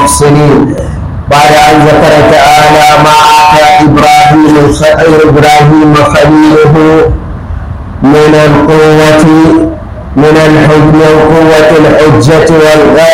المحسنين. بعد أن ذكر تعالى ما آتى إبراهيم خليله من قوة الحجة والغاية